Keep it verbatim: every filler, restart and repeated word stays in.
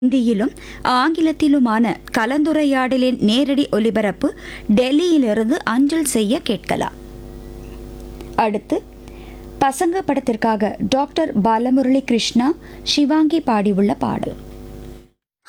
இந்தியிலும் ஆங்கிலத்திலுமான கலந்துரையாடலின் நேரடி ஒலிபரப்பு டெல்லியிலிருந்து அஞ்சல் செய்ய கேட்கலாம். அடுத்து பசங்க படத்திற்காக டாக்டர் பாலமுரளி கிருஷ்ணா, சிவாங்கி பாடியுள்ள பாடல்.